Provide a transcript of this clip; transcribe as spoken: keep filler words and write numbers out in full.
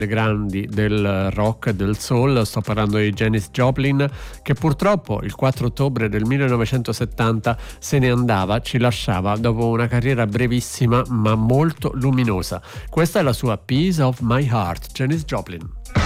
grandi del rock e del soul. Sto parlando di Janis Joplin, che purtroppo il quattro ottobre del millenovecentosettanta se ne andava, ci lasciava dopo una carriera brevissima ma molto luminosa. Questa è la sua Piece of My Heart, Janis Joplin.